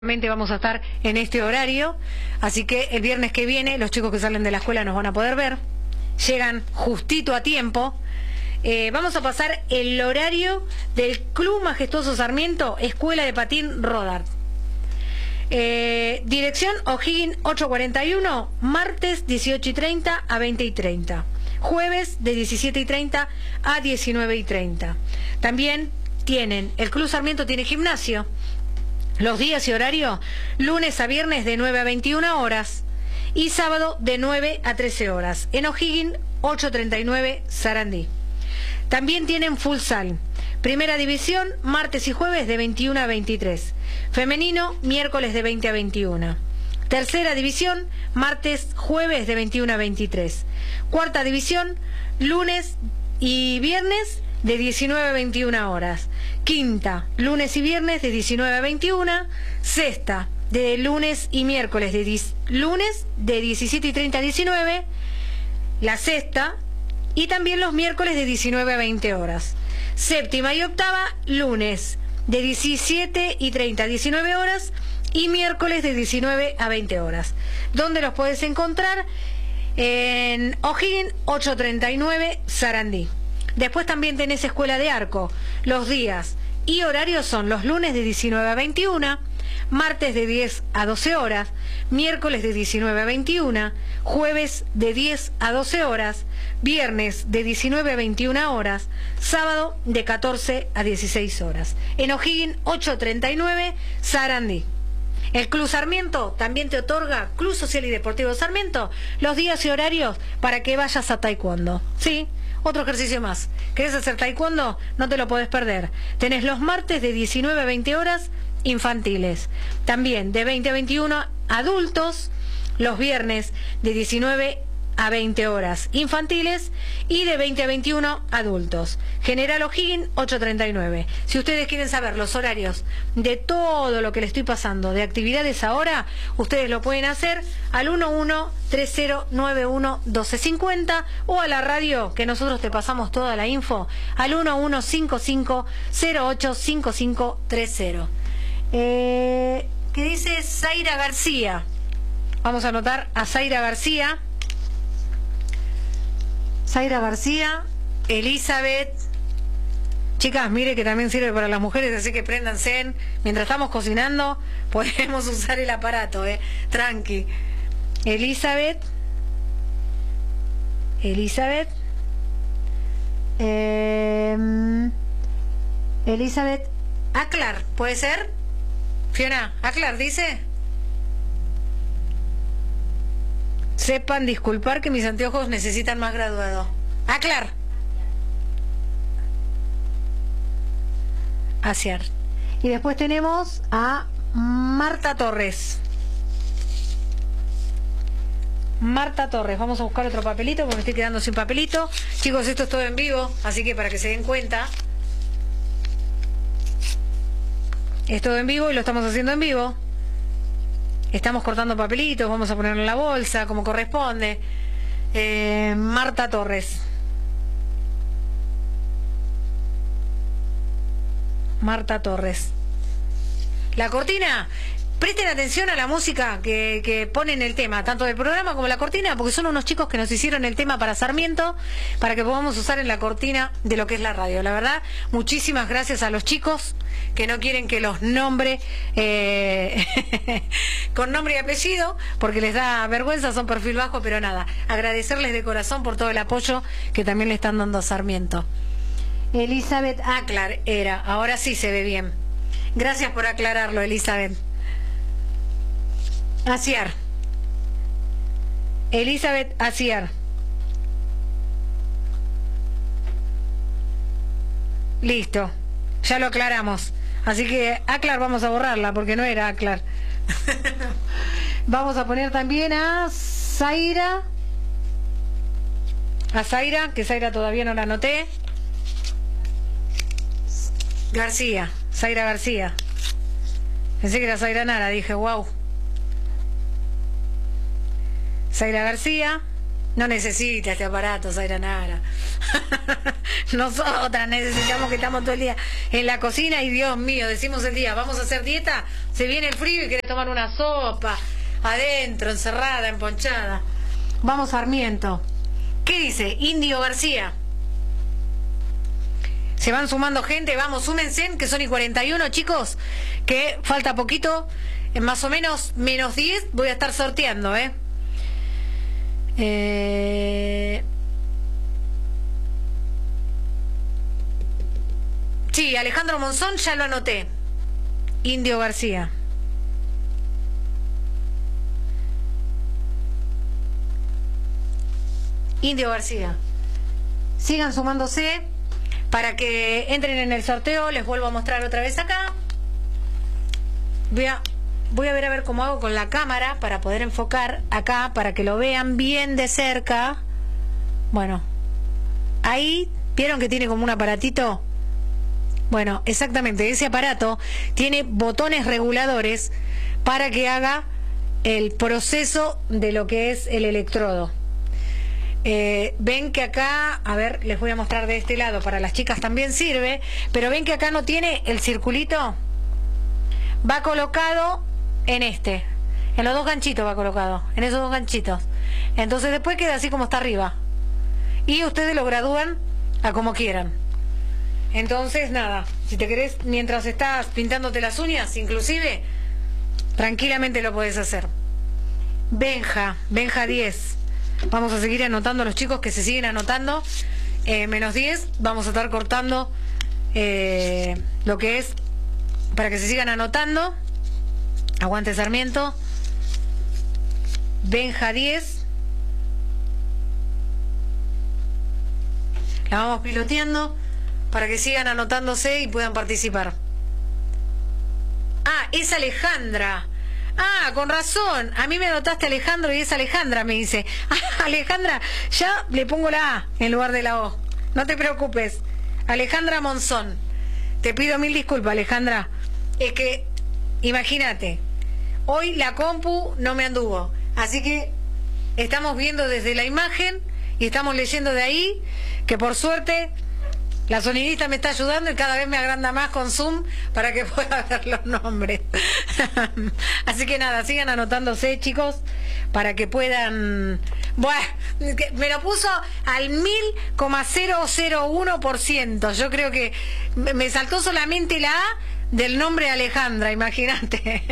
Vamos a estar en este horario, así que el viernes que viene los chicos que salen de la escuela nos van a poder ver, llegan justito a tiempo. Vamos a pasar el horario del Club Majestuoso Sarmiento, Escuela de Patín Rodart. Dirección O'Higgins 841, martes 18:30 a 20:30, jueves de 17:30 a 19:30. También tienen, el Club Sarmiento tiene gimnasio. Los días y horario, lunes a viernes de 9 a 21 horas y sábado de 9 a 13 horas, en O'Higgins 839 Sarandí. También tienen futsal, primera división, martes y jueves de 21 a 23, femenino, miércoles de 20 a 21. Tercera división, martes, jueves de 21 a 23. Cuarta división, lunes y viernes de 19 a 21 horas. Quinta, lunes y viernes de 19 a 21. Sexta, de lunes y miércoles lunes de 17:30 a 19. La sexta, y también los miércoles de 19 a 20 horas. Séptima y octava, lunes de 17:30 a 19 horas y miércoles de 19 a 20 horas. ¿Dónde los puedes encontrar? En O'Higgins 839 Sarandí. Después también tenés escuela de arco. Los días y horarios son los lunes de 19 a 21, martes de 10 a 12 horas, miércoles de 19 a 21, jueves de 10 a 12 horas, viernes de 19 a 21 horas, sábado de 14 a 16 horas. En O'Higgins 839 Sarandí. El Club Sarmiento también te otorga, Club Social y Deportivo Sarmiento, los días y horarios para que vayas a taekwondo. ¿Sí? Otro ejercicio más. ¿Querés hacer taekwondo? No te lo podés perder. Tenés los martes de 19 a 20 horas infantiles. También de 20 a 21 adultos. Los viernes de 19 a 20 horas infantiles y de 20 a 21 adultos. General O'Higgins 839. Si ustedes quieren saber los horarios de todo lo que le estoy pasando de actividades ahora, ustedes lo pueden hacer al 1130911250 o a la radio, que nosotros te pasamos toda la info, al 1155085530. ¿Qué dice Zaira García? Vamos a anotar a Zaira García. Zaira García, Elizabeth. Chicas, mire que también sirve para las mujeres, así que préndanse. Mientras estamos cocinando, podemos usar el aparato, tranqui. Elizabeth. Elizabeth Aclar, ¿puede ser? Fiona, Aclar, dice. Sepan disculpar que mis anteojos necesitan más graduado. Aclar. Aciar. Y después tenemos a Marta Torres. Marta Torres. Vamos a buscar otro papelito porque me estoy quedando sin papelito. Chicos, esto es todo en vivo, así que para que se den cuenta. Es todo en vivo y lo estamos haciendo en vivo. Estamos cortando papelitos, vamos a ponerlo en la bolsa, como corresponde. Marta Torres. Marta Torres. La cortina. Presten atención a la música que ponen el tema, tanto del programa como la cortina, porque son unos chicos que nos hicieron el tema para Sarmiento, para que podamos usar en la cortina de lo que es la radio. La verdad, muchísimas gracias a los chicos que no quieren que los nombre con nombre y apellido, porque les da vergüenza, son perfil bajo, pero nada, agradecerles de corazón por todo el apoyo que también le están dando a Sarmiento. Elizabeth Aclar era, ahora sí se ve bien. Gracias por aclararlo, Elizabeth. Aciar. Elizabeth Aciar. Listo, ya lo aclaramos. Así que Aclar vamos a borrarla porque no era Aclar. Vamos a poner también a Zaira. A Zaira, que Zaira todavía no la anoté. García, Zaira García. Pensé que era Zaira Nara, dije, wow. Zaira García. No necesita este aparato, Zaira Nara. Nosotras necesitamos que estamos todo el día en la cocina y Dios mío, decimos el día, vamos a hacer dieta, se viene el frío y querés tomar una sopa, adentro, encerrada, emponchada. Vamos, Sarmiento. ¿Qué dice? Indio García. Se van sumando gente, vamos, súmense, que son y 41, chicos, que falta poquito, más o menos menos 10, voy a estar sorteando, Sí, Alejandro Monzón, ya lo anoté. Indio García. Indio García. Sigan sumándose para que entren en el sorteo. Les vuelvo a mostrar otra vez acá. Voy a ver cómo hago con la cámara para poder enfocar acá, para que lo vean bien de cerca. Bueno, ahí, ¿vieron que tiene como un aparatito? Bueno, exactamente, ese aparato tiene botones reguladores para que haga el proceso de lo que es el electrodo. Ven que acá, a ver, les voy a mostrar de este lado, para las chicas también sirve, pero ven que acá no tiene el circulito. Va colocado en en los dos ganchitos va colocado, en esos dos ganchitos. Entonces después queda así como está arriba. Y ustedes lo gradúan a como quieran. Entonces nada, si te querés, mientras estás pintándote las uñas, inclusive, tranquilamente lo podés hacer. Benja 10. Vamos a seguir anotando a los chicos que se siguen anotando. Menos 10, vamos a estar cortando lo que es para que se sigan anotando. Aguante Sarmiento. Benja 10. La vamos piloteando para que sigan anotándose y puedan participar. Ah, es Alejandra. Ah, con razón. A mí me anotaste Alejandro y es Alejandra, me dice. Ah, Alejandra, ya le pongo la A en lugar de la O. No te preocupes. Alejandra Monzón. Te pido mil disculpas, Alejandra. Es que, imagínate, hoy la compu no me anduvo. Así que estamos viendo desde la imagen y estamos leyendo de ahí, que por suerte la sonidista me está ayudando y cada vez me agranda más con Zoom para que pueda ver los nombres. Así que nada, sigan anotándose, chicos, para que puedan... Bueno, me lo puso al 1000,001%. Yo creo que me saltó solamente la A del nombre Alejandra, imagínate.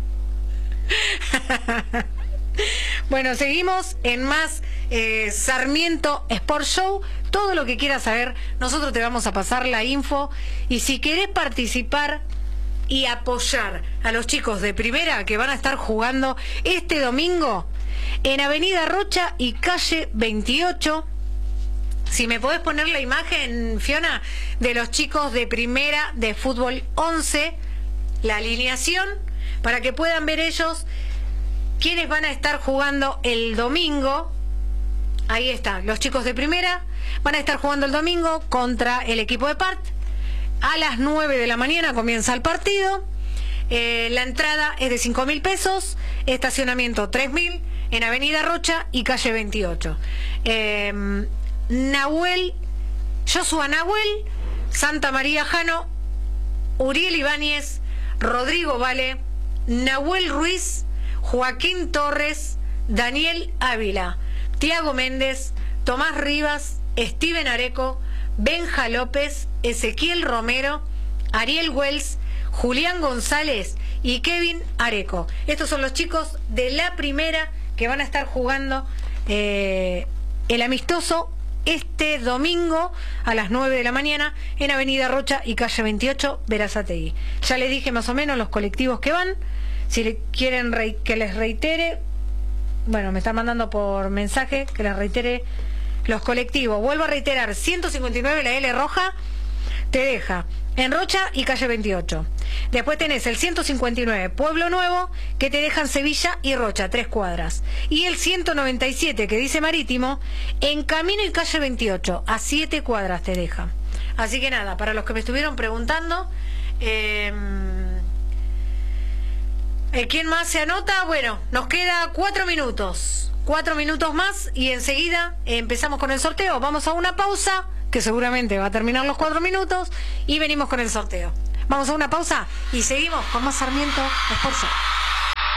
Bueno, seguimos en más Sarmiento Sport Show. Todo lo que quieras saber, nosotros te vamos a pasar la info. Y si querés participar y apoyar a los chicos de primera que van a estar jugando este domingo en Avenida Rocha y calle 28, si me podés poner la imagen, Fiona, de los chicos de primera de fútbol 11, la alineación, para que puedan ver ellos quiénes van a estar jugando el domingo. Ahí está, los chicos de primera van a estar jugando el domingo contra el equipo de Part. A las 9 de la mañana comienza el partido. La entrada es de 5.000 pesos, estacionamiento 3.000 en Avenida Rocha y calle 28. Joshua Nahuel, Santa María Jano, Uriel Ibáñez, Rodrigo Vale, Nahuel Ruiz, Joaquín Torres, Daniel Ávila, Tiago Méndez, Tomás Rivas, Steven Areco, Benja López, Ezequiel Romero, Ariel Wells, Julián González y Kevin Areco. Estos son los chicos de la primera que van a estar jugando el amistoso este domingo a las 9 de la mañana en Avenida Rocha y calle 28, Berazategui. Ya les dije más o menos los colectivos que van. Si quieren que les reitere, bueno, me están mandando por mensaje que les reitere los colectivos. Vuelvo a reiterar, 159 la L roja te deja en Rocha y calle 28. Después tenés el 159 Pueblo Nuevo, que te deja en Sevilla y Rocha, 3 cuadras. Y el 197 que dice Marítimo, en Camino y calle 28, a 7 cuadras te deja. Así que nada, para los que me estuvieron preguntando, ¿quién más se anota? Bueno, nos queda 4 minutos. 4 minutos más y enseguida empezamos con el sorteo. Vamos a una pausa, que seguramente va a terminar los 4 minutos, y venimos con el sorteo. Vamos a una pausa y seguimos con más Sarmiento Sport Show.